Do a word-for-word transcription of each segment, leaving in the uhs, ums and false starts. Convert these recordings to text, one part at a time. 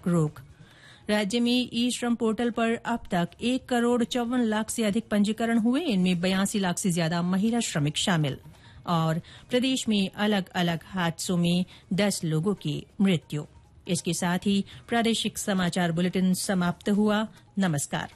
रोक। राज्य में ई श्रम पोर्टल पर अब तक एक करोड़ चौवन लाख से अधिक पंजीकरण हुए, इनमें बयासी लाख से ज्यादा महिला श्रमिक शामिल। और प्रदेश में अलग अलग हादसों में दस लोगों की मृत्यु। इसके साथ ही प्रादेशिक समाचार बुलेटिन समाप्त हुआ। नमस्कार।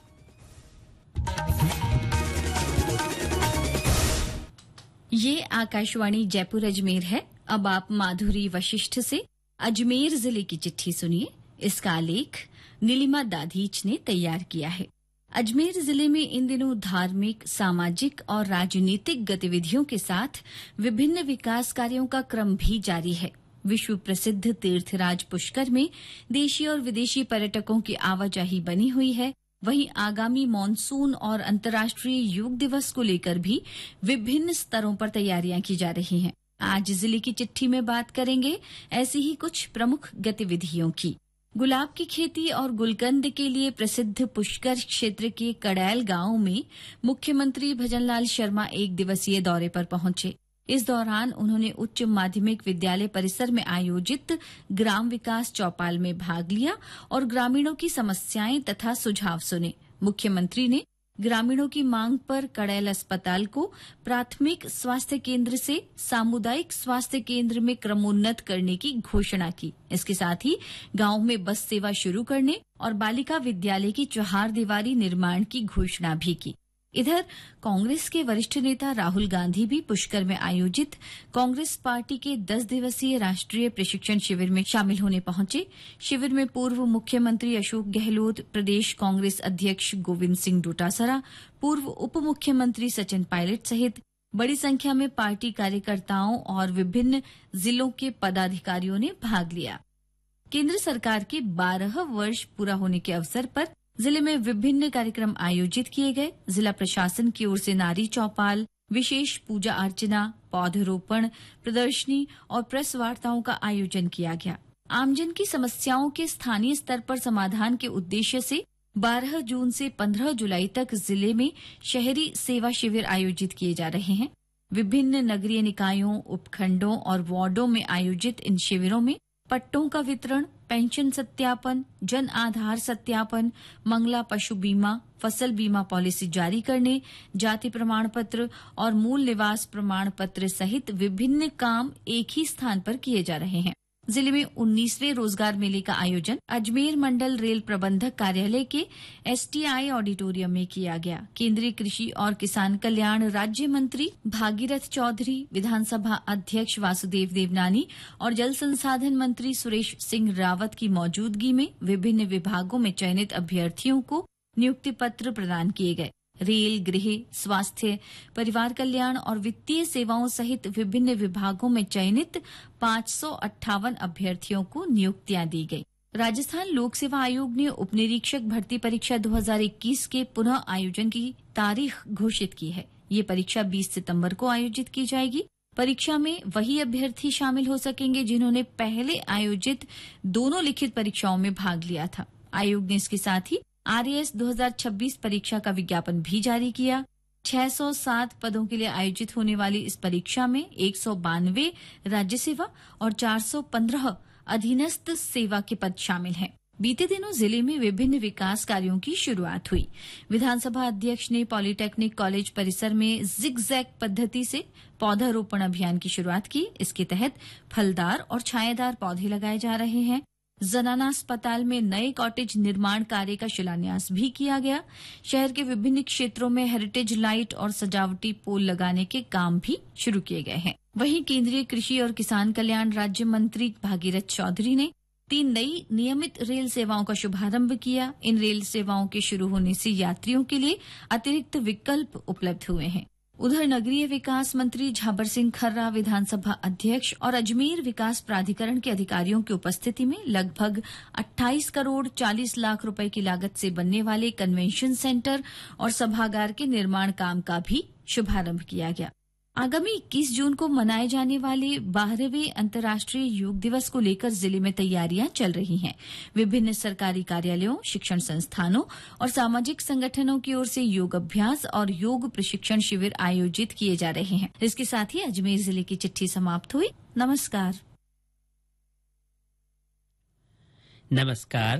ये आकाशवाणी जयपुर अजमेर है। अब आप माधुरी वशिष्ठ से अजमेर जिले की चिट्ठी सुनिए। इसका लेख नीलिमा दाधीच ने तैयार किया है। अजमेर जिले में इन दिनों धार्मिक, सामाजिक और राजनीतिक गतिविधियों के साथ विभिन्न विकास कार्यों का क्रम भी जारी है। विश्व प्रसिद्ध तीर्थराज पुष्कर में देशी और विदेशी पर्यटकों की आवाजाही बनी हुई है। वहीं आगामी मानसून और अंतर्राष्ट्रीय योग दिवस को लेकर भी विभिन्न स्तरों पर तैयारियां की जा रही हैं। आज जिले की चिट्ठी में बात करेंगे ऐसी ही कुछ प्रमुख गतिविधियों की। गुलाब की खेती और गुलकंद के लिए प्रसिद्ध पुष्कर क्षेत्र के कड़ैल गांव में मुख्यमंत्री भजनलाल शर्मा एक दिवसीय दौरे पर पहुंचे। इस दौरान उन्होंने उच्च माध्यमिक विद्यालय परिसर में आयोजित ग्राम विकास चौपाल में भाग लिया और ग्रामीणों की समस्याएं तथा सुझाव सुने। मुख्यमंत्री ने ग्रामीणों की मांग पर कड़ैल अस्पताल को प्राथमिक स्वास्थ्य केंद्र से सामुदायिक स्वास्थ्य केंद्र में क्रमोन्नत करने की घोषणा की। इसके साथ ही गांव में बस सेवा शुरू करने और बालिका विद्यालय की चहारदीवारी निर्माण की घोषणा भी की। इधर कांग्रेस के वरिष्ठ नेता राहुल गांधी भी पुष्कर में आयोजित कांग्रेस पार्टी के दस दिवसीय राष्ट्रीय प्रशिक्षण शिविर में शामिल होने पहुंचे। शिविर में पूर्व मुख्यमंत्री अशोक गहलोत, प्रदेश कांग्रेस अध्यक्ष गोविंद सिंह डोटासरा, पूर्व उप मुख्यमंत्री सचिन पायलट सहित बड़ी संख्या में पार्टी कार्यकर्ताओं और विभिन्न जिलों के पदाधिकारियों ने भाग लिया। केंद्र सरकार के बारह वर्ष पूरा होने के अवसर पर जिले में विभिन्न कार्यक्रम आयोजित किए गए। जिला प्रशासन की ओर से नारी चौपाल, विशेष पूजा अर्चना, पौधरोपण, प्रदर्शनी और प्रेस वार्ताओं का आयोजन किया गया। आमजन की समस्याओं के स्थानीय स्तर पर समाधान के उद्देश्य से बारह जून से पंद्रह जुलाई तक जिले में शहरी सेवा शिविर आयोजित किए जा रहे हैं। विभिन्न नगरीय निकायों, उपखंडों और वार्डों में आयोजित इन शिविरों में पट्टों का वितरण, पेंशन सत्यापन, जन आधार सत्यापन, मंगला पशु बीमा, फसल बीमा पॉलिसी जारी करने, जाति प्रमाण पत्र और मूल निवास प्रमाण पत्र सहित विभिन्न काम एक ही स्थान पर किए जा रहे हैं। जिले में उन्नीसवें रोजगार मेले का आयोजन अजमेर मंडल रेल प्रबंधक कार्यालय के एसटीआई ऑडिटोरियम में किया गया। केंद्रीय कृषि और किसान कल्याण राज्य मंत्री भागीरथ चौधरी, विधानसभा अध्यक्ष वासुदेव देवनानी और जल संसाधन मंत्री सुरेश सिंह रावत की मौजूदगी में विभिन्न विभागों में चयनित अभ्यर्थियों को नियुक्ति पत्र प्रदान किए गए। रेल, गृह, स्वास्थ्य, परिवार कल्याण और वित्तीय सेवाओं सहित विभिन्न विभागों में चयनित पांच सौ अट्ठावन अभ्यर्थियों को नियुक्तियां दी गई। राजस्थान लोक सेवा आयोग ने उपनिरीक्षक भर्ती परीक्षा दो हज़ार इक्कीस के पुनः आयोजन की तारीख घोषित की है। ये परीक्षा बीस सितंबर को आयोजित की जाएगी। परीक्षा में वही अभ्यर्थी शामिल हो सकेंगे जिन्होंने पहले आयोजित दोनों लिखित परीक्षाओं में भाग लिया था। आयोग ने इसके साथ ही आरएएस दो हज़ार छब्बीस परीक्षा का विज्ञापन भी जारी किया। छह सौ सात पदों के लिए आयोजित होने वाली इस परीक्षा में एक सौ बानवे राज्य सेवा और चार सौ पंद्रह अधीनस्थ सेवा के पद शामिल हैं। बीते दिनों जिले में विभिन्न विकास कार्यों की शुरुआत हुई। विधानसभा अध्यक्ष ने पॉलिटेक्निक कॉलेज परिसर में जिग-जैग पद्धति से पौधारोपण अभियान की शुरुआत की। इसके तहत फलदार और छायादार पौधे लगाए जा रहे हैं। जनाना अस्पताल में नए कॉटेज निर्माण कार्य का शिलान्यास भी किया गया। शहर के विभिन्न क्षेत्रों में हेरिटेज लाइट और सजावटी पोल लगाने के काम भी शुरू किए गए हैं। वहीं केंद्रीय कृषि और किसान कल्याण राज्य मंत्री भागीरथ चौधरी ने तीन नई नियमित रेल सेवाओं का शुभारंभ किया। इन रेल सेवाओं के शुरू होने से यात्रियों के लिए अतिरिक्त विकल्प उपलब्ध हुए हैं। उधर नगरीय विकास मंत्री झाबर सिंह खर्रा, विधानसभा अध्यक्ष और अजमेर विकास प्राधिकरण के अधिकारियों की उपस्थिति में लगभग अट्ठाईस करोड़ चालीस लाख रुपए की लागत से बनने वाले कन्वेंशन सेंटर और सभागार के निर्माण काम का भी शुभारंभ किया गया। आगामी इक्कीस जून को मनाए जाने वाले बारहवें अंतर्राष्ट्रीय योग दिवस को लेकर जिले में तैयारियां चल रही हैं। विभिन्न सरकारी कार्यालयों, शिक्षण संस्थानों और सामाजिक संगठनों की ओर से योग अभ्यास और योग प्रशिक्षण शिविर आयोजित किए जा रहे हैं। इसके साथ ही अजमेर जिले की चिट्ठी समाप्त हुई। नमस्कार। नमस्कार।